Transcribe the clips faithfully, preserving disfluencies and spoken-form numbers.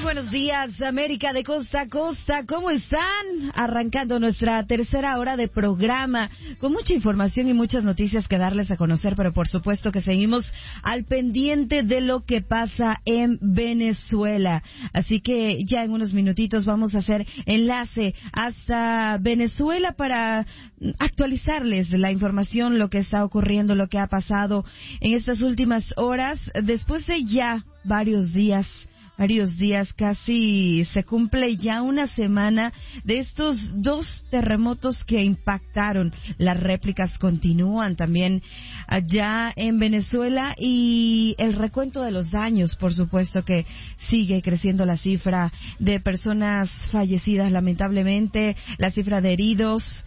buenos días, América de costa a costa. ¿Cómo están? Arrancando nuestra tercera hora de programa con mucha información y muchas noticias que darles a conocer, pero por supuesto que seguimos al pendiente de lo que pasa en Venezuela. Así que ya en unos minutitos vamos a hacer enlace hasta Venezuela para actualizarles la información, lo que está ocurriendo, lo que ha pasado en estas últimas horas, después de ya varios días Varios días, casi se cumple ya una semana de estos dos terremotos que impactaron. Las réplicas continúan también allá en Venezuela y el recuento de los daños, por supuesto que sigue creciendo la cifra de personas fallecidas, lamentablemente, la cifra de heridos,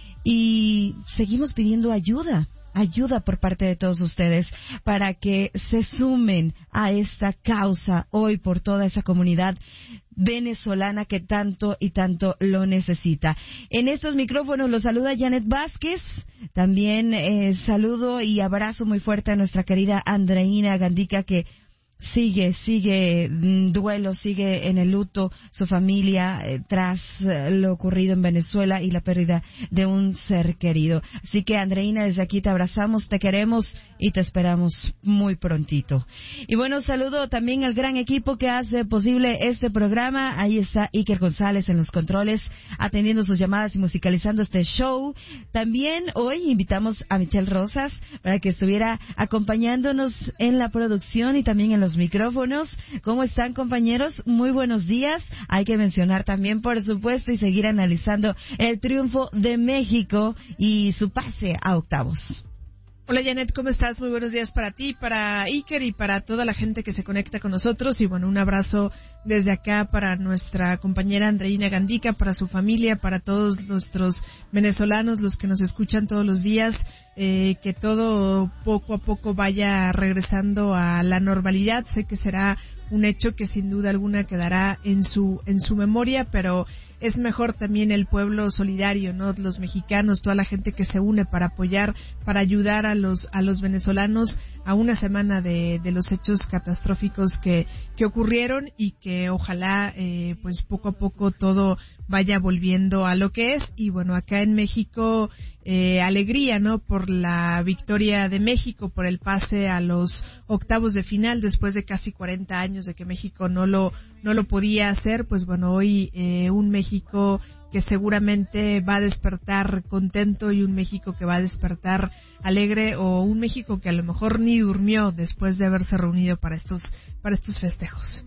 y seguimos pidiendo ayuda. Ayuda por parte de todos ustedes para que se sumen a esta causa hoy por toda esa comunidad venezolana que tanto y tanto lo necesita. En estos micrófonos los saluda Janet Vázquez. También eh, saludo y abrazo muy fuerte a nuestra querida Andreina Gandica, que Sigue, sigue duelo, sigue en el luto su familia eh, tras eh, lo ocurrido en Venezuela y la pérdida de un ser querido. Así que, Andreina, desde aquí te abrazamos, te queremos y te esperamos muy prontito. Y bueno, saludo también al gran equipo que hace posible este programa. Ahí está Iker González en los controles, atendiendo sus llamadas y musicalizando este show. También hoy invitamos a Michelle Rosas para que estuviera acompañándonos en la producción y también en los micrófonos. ¿Cómo están, compañeros? Muy buenos días. Hay que mencionar también, por supuesto, y seguir analizando el triunfo de México y su pase a octavos. Hola, Janet, ¿cómo estás? Muy buenos días para ti, para Iker y para toda la gente que se conecta con nosotros. Y bueno, un abrazo desde acá para nuestra compañera Andreina Gandica, para su familia, para todos nuestros venezolanos, los que nos escuchan todos los días. Eh, que todo poco a poco vaya regresando a la normalidad. Sé que será un hecho que sin duda alguna quedará en su en su memoria, pero es mejor también el pueblo solidario, ¿no? Los mexicanos, toda la gente que se une para apoyar, para ayudar a los a los venezolanos a una semana de, de los hechos catastróficos que que ocurrieron, y que ojalá eh, pues poco a poco todo vaya volviendo a lo que es. Y bueno, acá en México eh, alegría, ¿no? Por la victoria de México, por el pase a los octavos de final después de casi cuarenta años de que México no lo no lo podía hacer. Pues bueno, hoy eh, un México que seguramente va a despertar contento, y un México que va a despertar alegre, o un México que a lo mejor ni durmió después de haberse reunido para estos para estos festejos.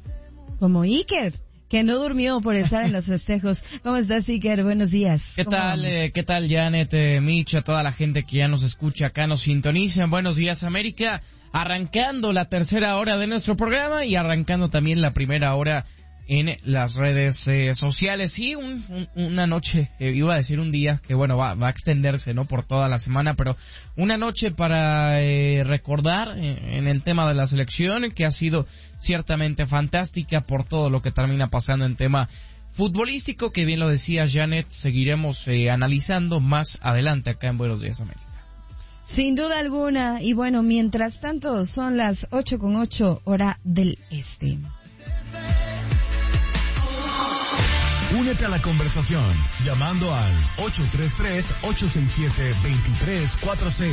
Como Iker, que no durmió por estar en los festejos. ¿Cómo estás, Iker? Buenos días. ¿Qué tal, eh, qué tal, Janet, eh, Mitch, a toda la gente que ya nos escucha acá, nos sintonizan? Buenos días, América. Arrancando la tercera hora de nuestro programa y arrancando también la primera hora en las redes eh, sociales. Sí, un, un, una noche, eh, iba a decir un día, que bueno, va, va a extenderse, ¿no?, por toda la semana, pero una noche para eh, recordar eh, en el tema de la selección, que ha sido ciertamente fantástica por todo lo que termina pasando en tema futbolístico, que bien lo decía Janet, seguiremos eh, analizando más adelante acá en Buenos Días, América. Sin duda alguna. Y bueno, mientras tanto, son las ocho con ocho, hora del este. Únete a la conversación llamando al ocho tres tres, ocho seis siete, dos tres cuatro seis.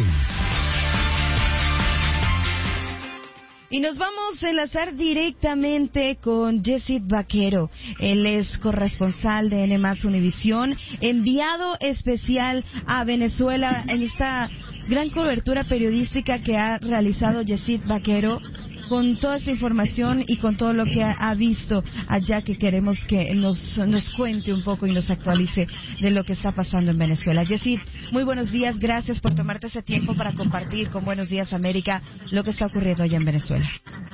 Y nos vamos a enlazar directamente con Yesid Vaquero. Él es corresponsal de N M Univisión, enviado especial a Venezuela en esta gran cobertura periodística que ha realizado Yesid Vaquero, con toda esta información y con todo lo que ha, ha visto allá, que queremos que nos, nos cuente un poco y nos actualice de lo que está pasando en Venezuela. Yesid, muy buenos días, gracias por tomarte ese tiempo para compartir con Buenos Días América lo que está ocurriendo allá en Venezuela.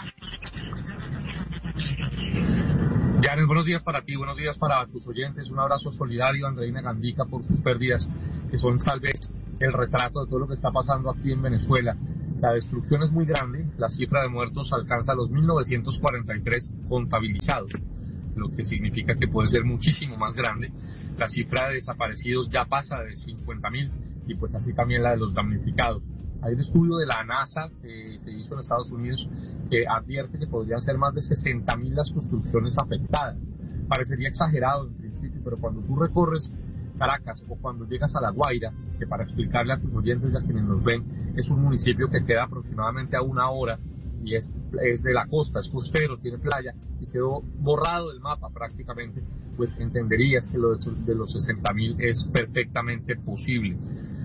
Janet, buenos días para ti, buenos días para tus oyentes, un abrazo solidario a Andreina Gandica por sus pérdidas, que son tal vez el retrato de todo lo que está pasando aquí en Venezuela. La destrucción es muy grande, la cifra de muertos alcanza los mil novecientos cuarenta y tres contabilizados, lo que significa que puede ser muchísimo más grande. La cifra de desaparecidos ya pasa de cincuenta mil, y pues así también la de los damnificados. Hay un estudio de la NASA que se hizo en Estados Unidos que advierte que podrían ser más de sesenta mil las construcciones afectadas. Parecería exagerado en principio, pero cuando tú recorres Caracas o cuando llegas a La Guaira, que para explicarle a tus oyentes y a quienes nos ven, es un municipio que queda aproximadamente a una hora y es, es de la costa, es costero, tiene playa y quedó borrado del mapa prácticamente, pues entenderías que lo de, de los sesenta mil es perfectamente posible.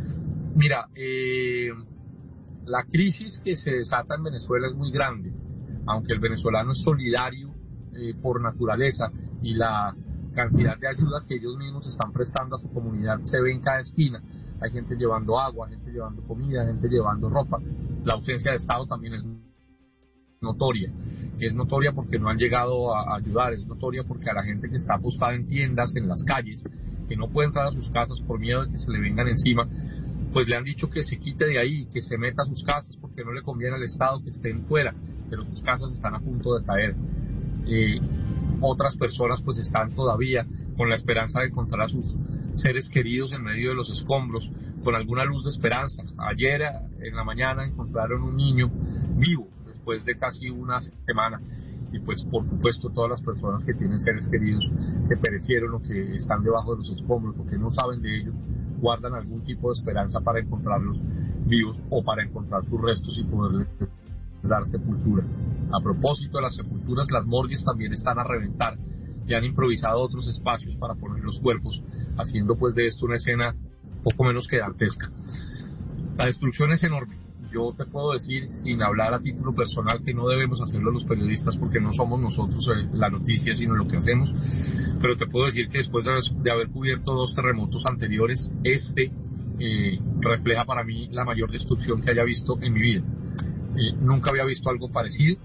Mira, eh, la crisis que se desata en Venezuela es muy grande, aunque el venezolano es solidario eh, por naturaleza y la cantidad de ayuda que ellos mismos están prestando a su comunidad se ve en cada esquina. Hay gente llevando agua, gente llevando comida, gente llevando ropa. La ausencia de Estado también es notoria. Es notoria porque no han llegado a ayudar, es notoria porque a la gente que está apostada en tiendas, en las calles, que no puede entrar a sus casas por miedo de que se le vengan encima, pues le han dicho que se quite de ahí, que se meta a sus casas porque no le conviene al Estado que estén fuera, pero sus casas están a punto de caer. Eh, otras personas pues están todavía con la esperanza de encontrar a sus seres queridos en medio de los escombros, con alguna luz de esperanza. Ayer en la mañana encontraron un niño vivo después de casi una semana y pues por supuesto todas las personas que tienen seres queridos que perecieron o que están debajo de los escombros o que no saben de ellos guardan algún tipo de esperanza para encontrarlos vivos o para encontrar sus restos y poderles dar sepultura. A propósito de las sepulturas, las morgues también están a reventar y han improvisado otros espacios para poner los cuerpos, haciendo pues de esto una escena poco menos que dantesca. La destrucción es enorme. Yo te puedo decir, sin hablar a título personal, que no debemos hacerlo los periodistas porque no somos nosotros eh, la noticia, sino lo que hacemos, pero te puedo decir que después de haber, de haber cubierto dos terremotos anteriores, este eh, refleja para mí la mayor destrucción que haya visto en mi vida. Eh, nunca había visto algo parecido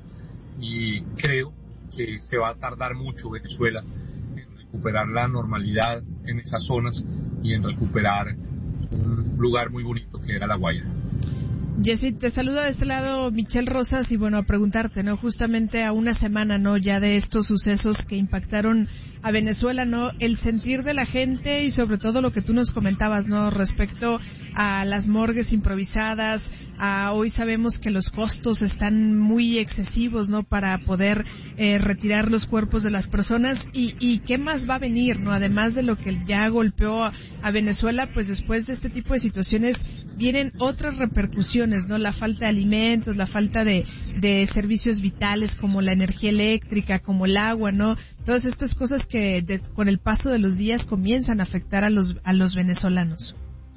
y creo que se va a tardar mucho Venezuela en recuperar la normalidad en esas zonas y en recuperar un lugar muy bonito que era La Guaira. Jessy, te saluda de este lado Michelle Rosas y bueno, a preguntarte, ¿no? Justamente a una semana, ¿no? Ya de estos sucesos que impactaron a Venezuela, ¿no? El sentir de la gente y sobre todo lo que tú nos comentabas, ¿no? Respecto a las morgues improvisadas, a hoy sabemos que los costos están muy excesivos, ¿no? Para poder eh, retirar los cuerpos de las personas y, y qué más va a venir, ¿no? Además de lo que ya golpeó a, a Venezuela, pues después de este tipo de situaciones vienen otras repercusiones, ¿no? La falta de alimentos, la falta de, de servicios vitales como la energía eléctrica, como el agua, ¿no? Todas estas cosas que de, con el paso de los días comienzan a afectar a los a los venezolanos.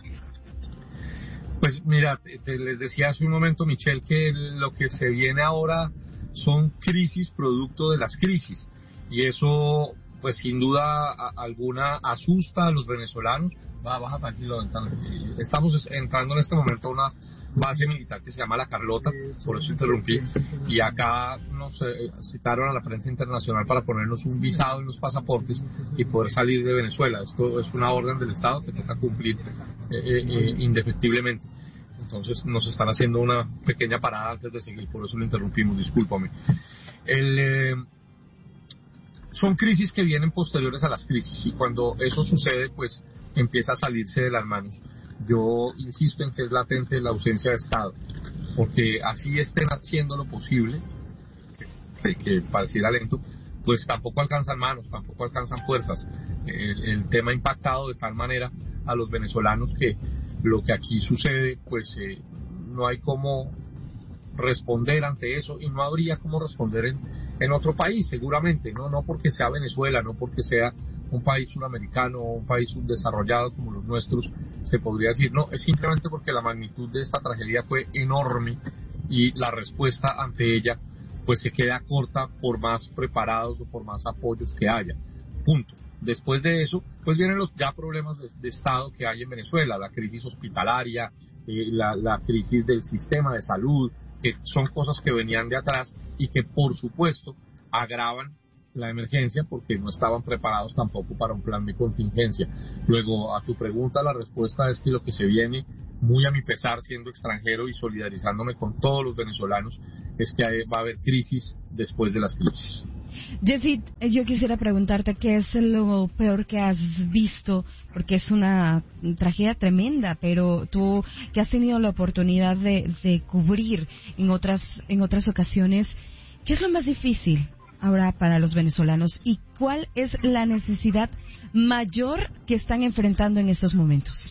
Pues mira, te, te les decía hace un momento, Michelle, que lo que se viene ahora son crisis producto de las crisis y eso pues sin duda a, alguna asusta a los venezolanos. Va, baja tranquilo, estamos entrando en este momento a una base militar que se llama La Carlota, por eso interrumpí, y acá nos eh, citaron a la prensa internacional para ponernos un visado en los pasaportes y poder salir de Venezuela. Esto es una orden del Estado que toca cumplir eh, eh, indefectiblemente. Entonces nos están haciendo una pequeña parada antes de seguir, por eso lo interrumpimos, discúlpame. El... Eh, son crisis que vienen posteriores a las crisis y cuando eso sucede pues empieza a salirse de las manos. Yo insisto en que es latente la ausencia de Estado, porque así estén haciendo lo posible, que, que pareciera lento, pues tampoco alcanzan manos, tampoco alcanzan fuerzas. El, el tema ha impactado de tal manera a los venezolanos que lo que aquí sucede pues eh, no hay cómo responder ante eso y no habría cómo responder en, en otro país seguramente, no no porque sea Venezuela, no porque sea un país sudamericano o un país subdesarrollado como los nuestros, se podría decir, no, es simplemente porque la magnitud de esta tragedia fue enorme y la respuesta ante ella pues se queda corta por más preparados o por más apoyos que haya, punto. Después de eso pues vienen los ya problemas de, de Estado que hay en Venezuela, la crisis hospitalaria, eh, la, la crisis del sistema de salud, que son cosas que venían de atrás y que por supuesto agravan la emergencia porque no estaban preparados tampoco para un plan de contingencia. Luego, a tu pregunta, la respuesta es que lo que se viene, muy a mi pesar, siendo extranjero y solidarizándome con todos los venezolanos, es que va a haber crisis después de las crisis. Yesid, yo quisiera preguntarte qué es lo peor que has visto, porque es una tragedia tremenda, pero tú que has tenido la oportunidad de, de cubrir en otras en otras ocasiones, ¿qué es lo más difícil ahora para los venezolanos y cuál es la necesidad mayor que están enfrentando en estos momentos?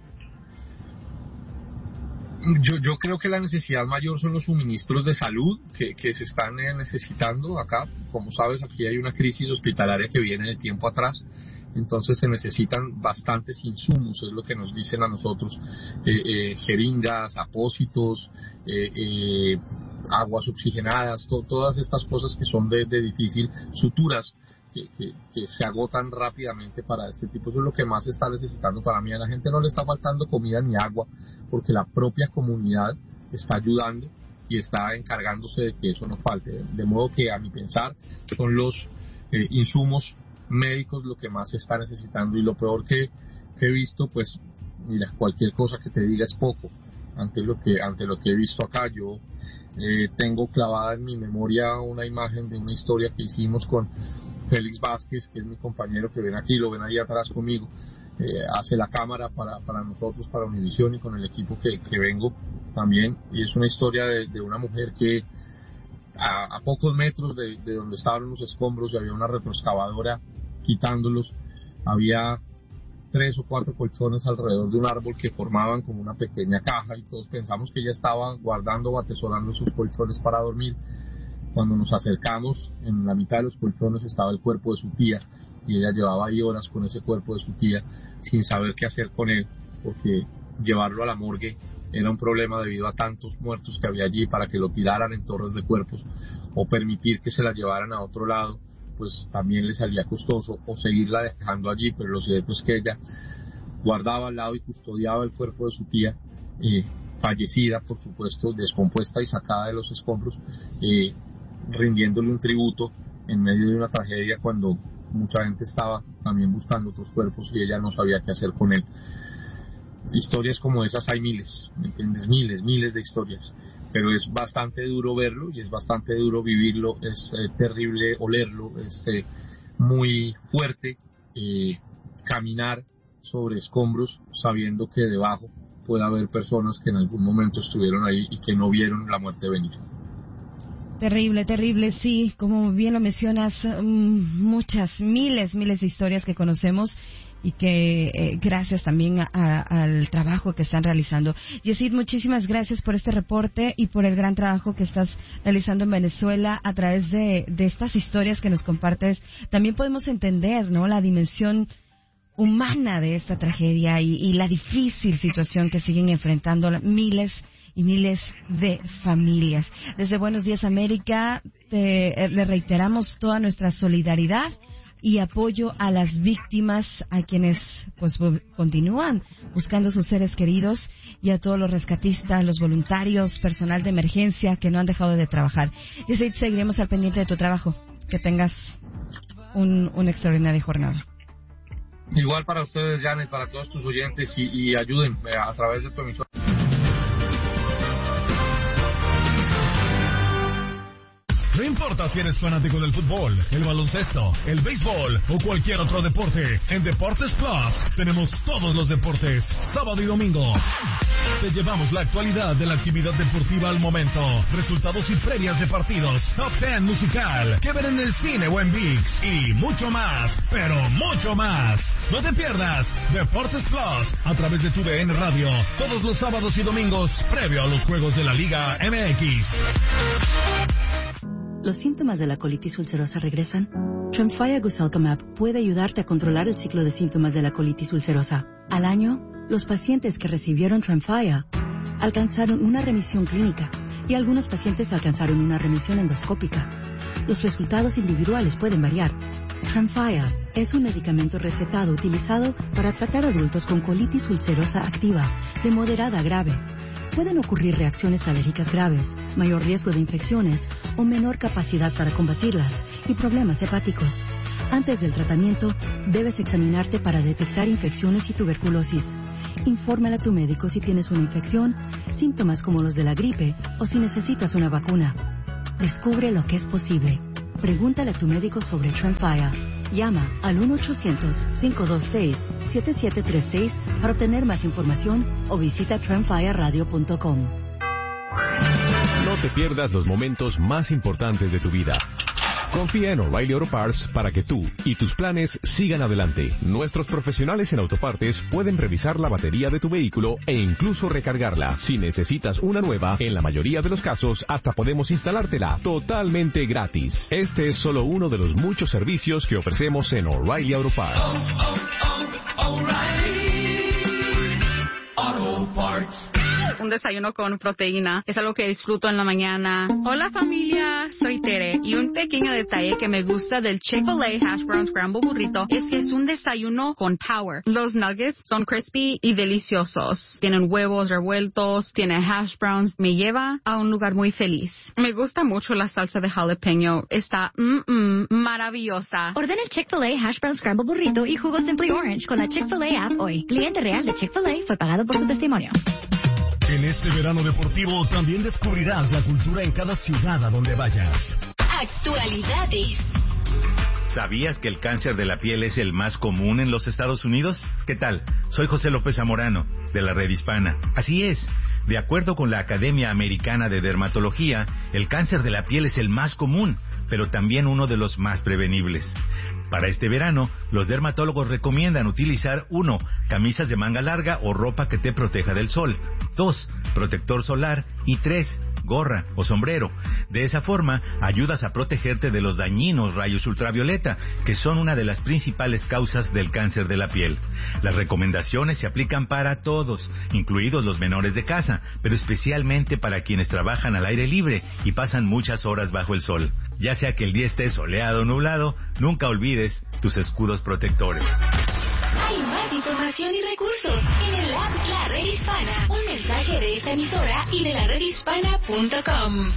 Yo, yo creo que la necesidad mayor son los suministros de salud que, que se están eh, necesitando acá. Como sabes, aquí hay una crisis hospitalaria que viene de tiempo atrás, entonces se necesitan bastantes insumos, es lo que nos dicen a nosotros, eh, eh, jeringas, apósitos, eh, eh, aguas oxigenadas, to, todas estas cosas que son de, de difícil, suturas, Que, que, que se agotan rápidamente para este tipo. Eso es lo que más se está necesitando para mí. A la gente no le está faltando comida ni agua porque la propia comunidad está ayudando y está encargándose de que eso no falte. De modo que, a mi pensar, son los eh, insumos médicos lo que más se está necesitando. Y lo peor que, que he visto, pues mira, cualquier cosa que te diga es poco ante lo que, ante lo que he visto acá. Yo eh, tengo clavada en mi memoria una imagen de una historia que hicimos con Félix Vázquez, que es mi compañero que ven aquí, lo ven ahí atrás conmigo, eh, hace la cámara para, para nosotros, para Univisión y con el equipo que, que vengo también, y es una historia de, de una mujer que a, a pocos metros de, de donde estaban los escombros y había una retroexcavadora quitándolos, había tres o cuatro colchones alrededor de un árbol que formaban como una pequeña caja y todos pensamos que ella estaba guardando o atesorando sus colchones para dormir. Cuando nos acercamos, en la mitad de los colchones estaba el cuerpo de su tía y ella llevaba ahí horas con ese cuerpo de su tía sin saber qué hacer con él, porque llevarlo a la morgue era un problema debido a tantos muertos que había allí para que lo tiraran en torres de cuerpos o permitir que se la llevaran a otro lado, pues también le salía costoso, o seguirla dejando allí. Pero lo cierto es que ella guardaba al lado y custodiaba el cuerpo de su tía, eh, fallecida, por supuesto, descompuesta y sacada de los escombros, eh, rindiéndole un tributo en medio de una tragedia cuando mucha gente estaba también buscando otros cuerpos y ella no sabía qué hacer con él. Historias como esas hay miles, ¿me entiendes? Miles, miles de historias, pero es bastante duro verlo y es bastante duro vivirlo, es eh, terrible olerlo, es eh, muy fuerte eh, caminar sobre escombros sabiendo que debajo puede haber personas que en algún momento estuvieron ahí y que no vieron la muerte venir. Terrible, terrible, sí, como bien lo mencionas, muchas, miles, miles de historias que conocemos y que eh, gracias también a, a, al trabajo que están realizando. Yesid, muchísimas gracias por este reporte y por el gran trabajo que estás realizando en Venezuela a través de, de estas historias que nos compartes. También podemos entender, ¿no?, la dimensión humana de esta tragedia y, y la difícil situación que siguen enfrentando miles y miles de familias. Desde Buenos Días América te, eh, le reiteramos toda nuestra solidaridad y apoyo a las víctimas, a quienes pues continúan buscando sus seres queridos, y a todos los rescatistas, los voluntarios, personal de emergencia que no han dejado de trabajar. Y así seguiremos al pendiente de tu trabajo. Que tengas un, una extraordinaria jornada. Igual para ustedes, Janet, para todos tus oyentes, y, y ayúdenme a través de tu emisora. No importa si eres fanático del fútbol, el baloncesto, el béisbol o cualquier otro deporte, en Deportes Plus tenemos todos los deportes, sábado y domingo. Te llevamos la actualidad de la actividad deportiva al momento, resultados y previas de partidos, top ten musical, que ver en el cine o en ViX, y mucho más, pero mucho más. No te pierdas Deportes Plus a través de tu D N Radio, todos los sábados y domingos, previo a los juegos de la Liga M X. ¿Los síntomas de la colitis ulcerosa regresan? Tremfya Guselkumab puede ayudarte a controlar el ciclo de síntomas de la colitis ulcerosa. Al año, los pacientes que recibieron Tremfya alcanzaron una remisión clínica y algunos pacientes alcanzaron una remisión endoscópica. Los resultados individuales pueden variar. Tremfya es un medicamento recetado utilizado para tratar adultos con colitis ulcerosa activa de moderada a grave. Pueden ocurrir reacciones alérgicas graves, mayor riesgo de infecciones o menor capacidad para combatirlas y problemas hepáticos. Antes del tratamiento, debes examinarte para detectar infecciones y tuberculosis. Infórmale a tu médico si tienes una infección, síntomas como los de la gripe o si necesitas una vacuna. Descubre lo que es posible. Pregúntale a tu médico sobre Tremfya. Llama al uno ochocientos, cinco dos seis, siete siete tres seis para obtener más información o visita tremfya radio punto com. No te pierdas los momentos más importantes de tu vida. Confía en O'Reilly Auto Parts para que tú y tus planes sigan adelante. Nuestros profesionales en autopartes pueden revisar la batería de tu vehículo e incluso recargarla. Si necesitas una nueva, en la mayoría de los casos, hasta podemos instalártela totalmente gratis. Este es solo uno de los muchos servicios que ofrecemos en O'Reilly Auto Parts. Oh, oh, oh, O'Reilly Auto Parts. Un desayuno con proteína es algo que disfruto en la mañana. Hola familia, soy Tere y un pequeño detalle que me gusta del Chick-fil-A Hash Brown Scramble Burrito es que es un desayuno con power. Los nuggets son crispy y deliciosos. Tienen huevos revueltos, tiene hash browns. Me lleva a un lugar muy feliz. Me gusta mucho la salsa de jalapeño. Está mm, mm, maravillosa. Ordena el Chick-fil-A Hash Brown Scramble Burrito y jugo Simply Orange con la Chick-fil-A app hoy. Cliente real de Chick-fil-A fue pagado por su testimonio. En este verano deportivo también descubrirás la cultura en cada ciudad a donde vayas. Actualidades. ¿Sabías que el cáncer de la piel es el más común en los Estados Unidos? ¿Qué tal? Soy José López Zamorano, de la Red Hispana. Así es. De acuerdo con la Academia Americana de Dermatología, el cáncer de la piel es el más común, pero también uno de los más prevenibles. Para este verano, los dermatólogos recomiendan utilizar uno, camisas de manga larga o ropa que te proteja del sol. dos, protector solar. Y tres, gorra o sombrero. De esa forma, ayudas a protegerte de los dañinos rayos ultravioleta, que son una de las principales causas del cáncer de la piel. Las recomendaciones se aplican para todos, incluidos los menores de casa, pero especialmente para quienes trabajan al aire libre y pasan muchas horas bajo el sol. Ya sea que el día esté soleado o nublado, nunca olvides tus escudos protectores. Hay más información y recursos en el app La Red Hispana. Un mensaje de esta emisora y de la red hispana punto com.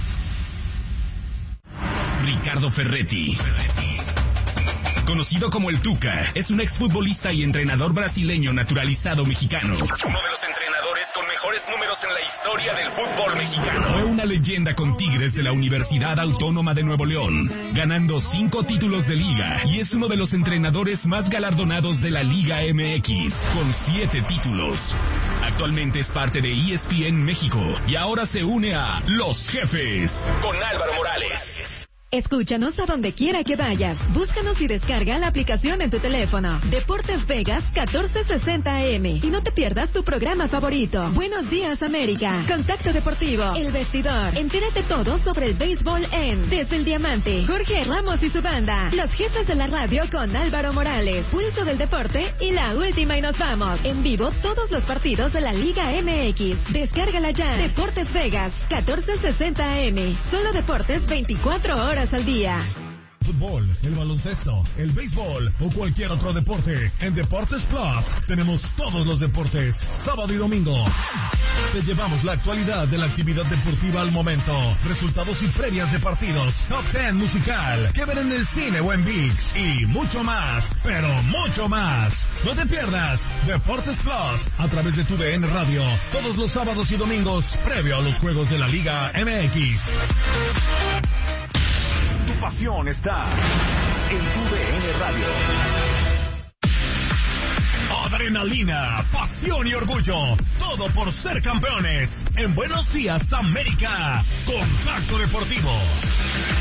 Ricardo Ferretti, conocido como el Tuca, es un exfutbolista y entrenador brasileño naturalizado mexicano. Uno de los entrenadores con mejores números en la historia del fútbol mexicano. Fue una leyenda con Tigres de la Universidad Autónoma de Nuevo León, ganando cinco títulos de liga, y es uno de los entrenadores más galardonados de la Liga M X, con siete títulos. Actualmente es parte de E S P N México y ahora se une a Los Jefes con Álvaro Morales. Escúchanos a donde quiera que vayas. Búscanos y descarga la aplicación en tu teléfono. Deportes Vegas catorce sesenta A M. Y no te pierdas tu programa favorito. Buenos Días América. Contacto Deportivo. El Vestidor. Entérate todo sobre el béisbol en Desde el Diamante. Jorge Ramos y su banda. Los Jefes de la Radio con Álvaro Morales. Pulso del Deporte y la última y nos vamos. En vivo todos los partidos de la Liga M X. Descárgala ya. Deportes Vegas catorce sesenta A M. Solo deportes veinticuatro horas al día. Fútbol, el baloncesto, el béisbol o cualquier otro deporte. En Deportes Plus tenemos todos los deportes, sábado y domingo. Te llevamos la actualidad de la actividad deportiva al momento, resultados y previas de partidos, top ten musical, que ver en el cine o en ViX y mucho más, pero mucho más. No te pierdas Deportes Plus a través de tu D N Radio todos los sábados y domingos previo a los juegos de la Liga M X. Tu pasión está en tu D N Radio. Adrenalina, pasión y orgullo, todo por ser campeones. En Buenos Días América, Contacto Deportivo.